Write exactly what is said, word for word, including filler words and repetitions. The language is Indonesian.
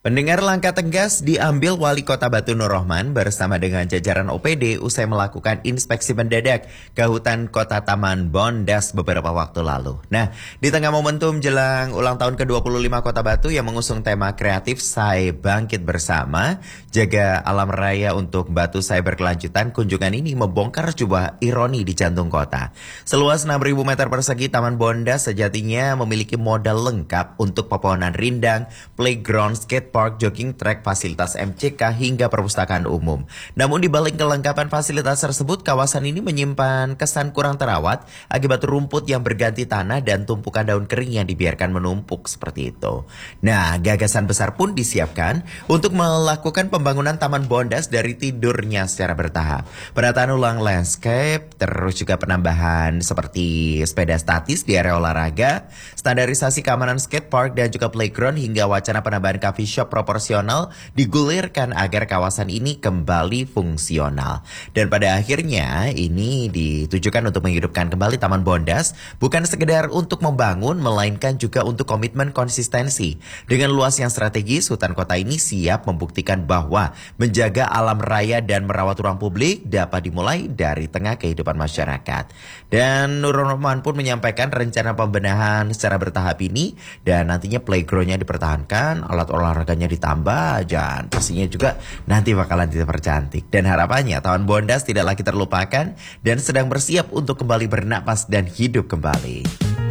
Pendengar, langkah tegas diambil Wali Kota Batu Nur Rohman bersama dengan jajaran O P D usai melakukan inspeksi mendadak ke hutan kota Taman Bondas beberapa waktu lalu. Nah, di tengah momentum jelang ulang tahun ke dua puluh lima Kota Batu yang mengusung tema kreatif Sai Bangkit Bersama, jaga alam raya untuk Batu Sai berkelanjutan, kunjungan ini membongkar sebuah ironi di jantung kota. Seluas enam ribu meter persegi, Taman Bondas sejatinya memiliki modal lengkap untuk pepohonan rindang, playground, skate park, jogging track, fasilitas M C K, hingga perpustakaan umum. Namun di balik kelengkapan fasilitas tersebut, kawasan ini menyimpan kesan kurang terawat akibat rumput yang berganti tanah dan tumpukan daun kering yang dibiarkan menumpuk seperti itu. Nah, gagasan besar pun disiapkan untuk melakukan pembangunan Taman Bondas dari tidurnya secara bertahap. Penataan ulang landscape, terus juga penambahan seperti sepeda statis di area olahraga, standarisasi keamanan skate park dan juga playground, hingga wacana penambahan coffee shop proporsional digulirkan agar kawasan ini kembali fungsional. Dan pada akhirnya ini ditujukan untuk menghidupkan kembali Taman Bondas, bukan sekedar untuk membangun, melainkan juga untuk komitmen konsistensi. Dengan luas yang strategis, hutan kota ini siap membuktikan bahwa menjaga alam raya dan merawat ruang publik dapat dimulai dari tengah kehidupan masyarakat. Dan Nur Rohman pun menyampaikan rencana pembenahan secara bertahap ini, dan nantinya playgroundnya dipertahankan, alat olahraga ditambah, dan pastinya juga nanti bakalan dipercantik. Dan harapannya Taman Bondas tidak lagi terlupakan dan sedang bersiap untuk kembali bernapas dan hidup kembali.